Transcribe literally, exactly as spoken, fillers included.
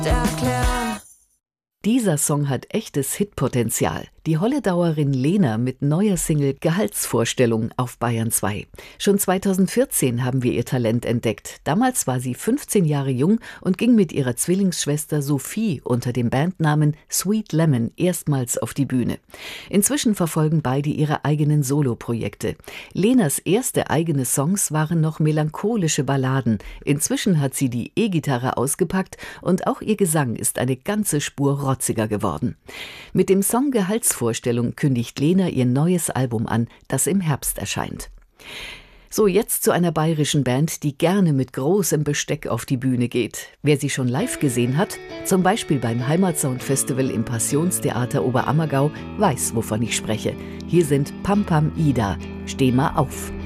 erklären. Dieser Song hat echtes Hitpotenzial. Die Holledauerin Lena mit neuer Single Gehaltsvorstellung auf Bayern zwei. Schon zweitausendvierzehn haben wir ihr Talent entdeckt. Damals war sie fünfzehn Jahre jung und ging mit ihrer Zwillingsschwester Sophie unter dem Bandnamen Sweet Lemon erstmals auf die Bühne. Inzwischen verfolgen beide ihre eigenen Soloprojekte. Lenas erste eigene Songs waren noch melancholische Balladen. Inzwischen hat sie die E-Gitarre ausgepackt und auch ihr Gesang ist eine ganze Spur rotziger geworden. Mit dem Song Gehaltsvorstellung kündigt Lena ihr neues Album an, das im Herbst erscheint. So, jetzt zu einer bayerischen Band, die gerne mit großem Besteck auf die Bühne geht. Wer sie schon live gesehen hat, zum Beispiel beim Heimatsound Festival im Passionstheater Oberammergau, weiß, wovon ich spreche. Hier sind Pam Pam Ida. Steh mal auf.